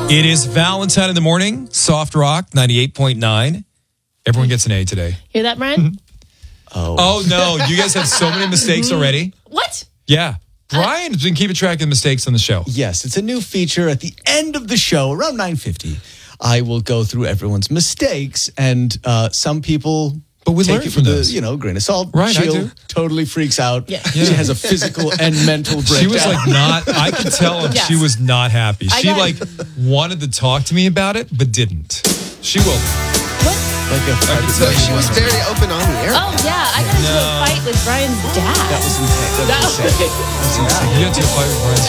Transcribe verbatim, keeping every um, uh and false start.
It is Valentine in the morning, Soft Rock, ninety-eight point nine. Everyone gets an A today. Hear that, Brian? Oh. Oh, no. You guys have so many mistakes already. What? Yeah. Brian's been keeping track of mistakes on the show. Yes, it's a new feature at the end of the show, around nine fifty. I will go through everyone's mistakes, and uh, some people but we take learn it from with this. a, you know, grain of salt. Right, She'll I do. totally freaks out. Yeah. She Yeah. has a physical and mental breakdown. She was like not, I could tell if Yes. she was not happy. I She got- like wanted to talk to me about it, but didn't. She will. What? like a private So she was conversation. very open on the air. Oh, yeah. I got into No. a fight with Brian's dad. That was intense. That was That was- insane. That was insane. You got to a fight with Brian.